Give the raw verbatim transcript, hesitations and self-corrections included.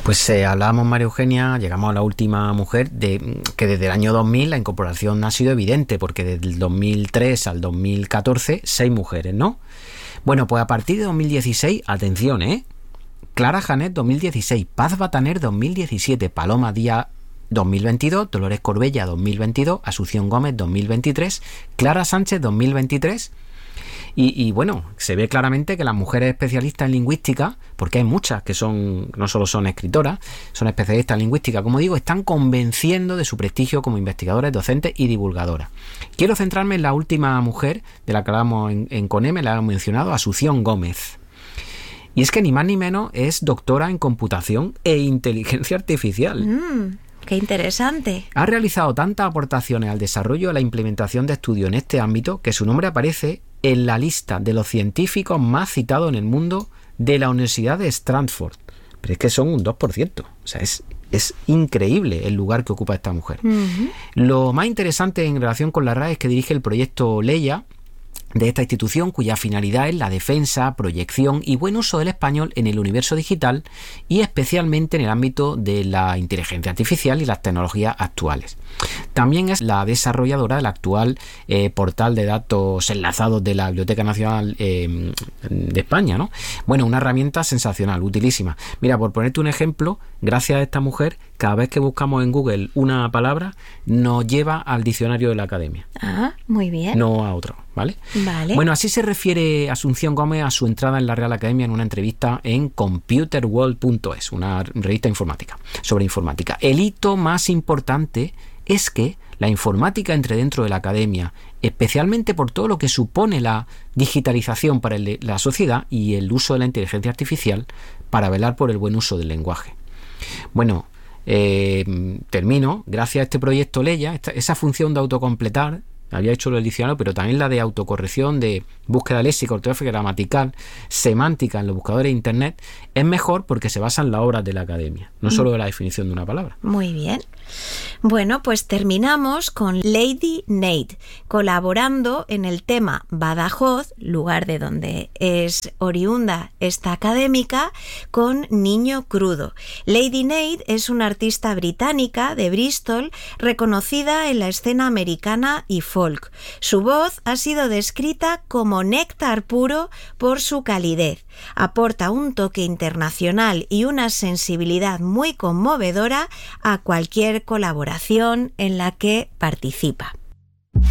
Pues eh, hablábamos, María Eugenia, llegamos a la última mujer, de que desde el año dos mil la incorporación ha sido evidente, porque desde el dos mil tres al dos mil catorce, seis mujeres, ¿no? Bueno, pues a partir de dos mil dieciséis, atención, ¿eh? Clara Janet dos mil dieciséis, Paz Bataner dos mil diecisiete, Paloma Díaz dos mil veintidós, Dolores Corbella dos mil veintidós, Asunción Gómez dos mil veintitrés, Clara Sánchez dos mil veintitrés. Y, y bueno, se ve claramente que las mujeres especialistas en lingüística, porque hay muchas que son no solo son escritoras, son especialistas en lingüística, como digo, están convenciendo de su prestigio como investigadoras, docentes y divulgadoras. Quiero centrarme en la última mujer de la que hablamos en, en CONEME, la hemos mencionado, Asunción Gómez. Y es que ni más ni menos es doctora en computación e inteligencia artificial. Mm. ¡Qué interesante! Ha realizado tantas aportaciones al desarrollo y a la implementación de estudios en este ámbito que su nombre aparece en la lista de los científicos más citados en el mundo de la Universidad de Stanford. Pero es que son un dos por ciento. O sea, es, es increíble el lugar que ocupa esta mujer. Uh-huh. Lo más interesante en relación con la R A E es que dirige el proyecto Leia de esta institución, cuya finalidad es la defensa, proyección y buen uso del español en el universo digital y especialmente en el ámbito de la inteligencia artificial y las tecnologías actuales. También es la desarrolladora del actual eh, portal de datos enlazados de la Biblioteca Nacional eh, de España, ¿no? Bueno, una herramienta sensacional, utilísima. Mira, por ponerte un ejemplo, gracias a esta mujer, cada vez que buscamos en Google una palabra, nos lleva al diccionario de la Academia. Ah, muy bien. No a otro, ¿vale? Vale. Bueno, así se refiere Asunción Gómez a su entrada en la Real Academia en una entrevista en computerworld punto es, una revista informática, sobre informática. El hito más importante es que la informática entre dentro de la academia, especialmente por todo lo que supone la digitalización para el, la sociedad y el uso de la inteligencia artificial para velar por el buen uso del lenguaje. Bueno, eh, termino. Gracias a este proyecto Leia, esta, esa función de autocompletar, había hecho el diccionario, pero también la de autocorrección, de búsqueda léxica, ortográfica, gramatical, semántica en los buscadores de internet, es mejor porque se basa en las obras de la academia, no solo de la definición de una palabra. Muy bien. Bueno, pues terminamos con Lady Nate, colaborando en el tema Badajoz, lugar de donde es oriunda esta académica, con Niño Crudo. Lady Nate es una artista británica de Bristol, reconocida en la escena americana y folk. Su voz ha sido descrita como néctar puro por su calidez. Aporta un toque internacional y una sensibilidad muy conmovedora a cualquier colaboración en la que participa.